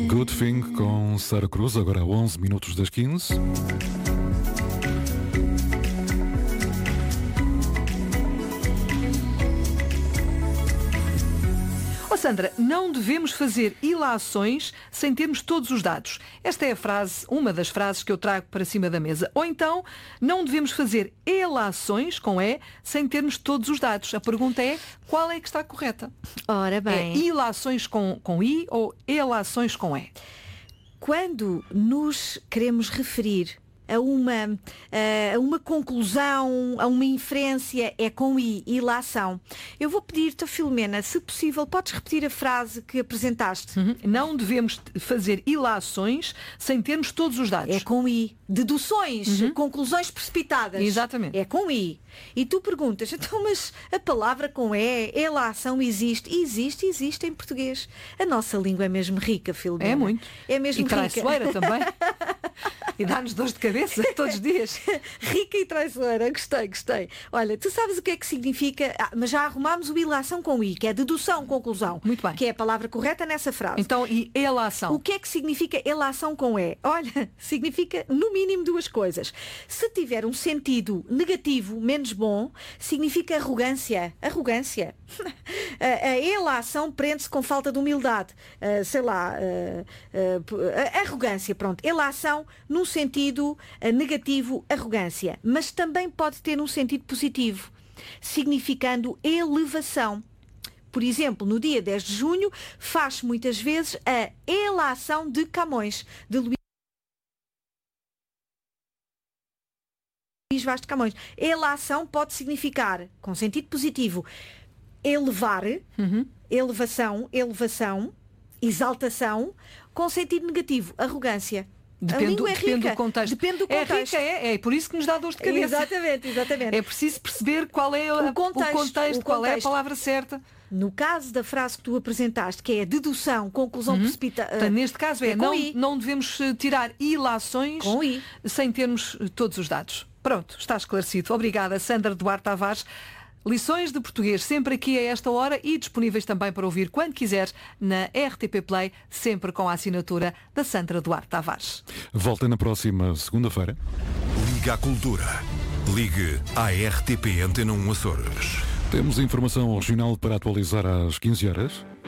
Good Thing com Sara Cruz, agora a 11 minutos das 15. Sandra, não devemos fazer ilações sem termos todos os dados. Esta é a frase, uma das frases que eu trago para cima da mesa. Ou então, não devemos fazer elações com E sem termos todos os dados. A pergunta é, qual é que está correta? Ora bem. É ilações com I ou elações com E? Quando nos queremos referir a uma conclusão, a uma inferência, é com I, ilação. Eu vou pedir-te, Filomena, se possível, podes repetir a frase que apresentaste? Não devemos fazer ilações sem termos todos os dados. É com I. Deduções, conclusões precipitadas. Exatamente. É com I. E tu perguntas, então, mas a palavra com E, elação existe? Existe em português. A nossa língua é mesmo rica, Filomena. É muito. É mesmo rica. E traiçoeira também. E dá-nos dores de cabeça todos os dias. Rica e traiçoeira, gostei. Olha, tu sabes o que é que significa, mas já arrumámos o ilação com I, que é dedução, conclusão. Muito bem. Que é a palavra correta nessa frase. Então, e elação? O que é que significa elação com E? Olha, significa no mínimo duas coisas. Se tiver um sentido negativo, menos bom, significa arrogância. A elação prende-se com falta de humildade. Arrogância, pronto. Elação num sentido negativo, arrogância. Mas também pode ter um sentido positivo, significando elevação. Por exemplo, no dia 10 de junho, faz muitas vezes a elação de Camões, de Luís Vaz de Camões. Elação pode significar, com sentido positivo, elevar, elevação, exaltação, com sentido negativo, arrogância. Depende do contexto. Depende do contexto. É por isso que nos dá dor de cabeça. Exatamente. É preciso perceber qual é o contexto, qual é a palavra certa. No caso da frase que tu apresentaste, que é dedução, conclusão precipitada. Então, neste caso não devemos tirar ilações sem termos todos os dados. Pronto, está esclarecido. Obrigada, Sandra Duarte Tavares. Lições de português sempre aqui a esta hora e disponíveis também para ouvir quando quiser na RTP Play, sempre com a assinatura da Sandra Duarte Tavares. Volta na próxima segunda-feira. Liga à Cultura. Ligue à RTP Antena 1 Açores. Temos informação regional para atualizar às 15 horas.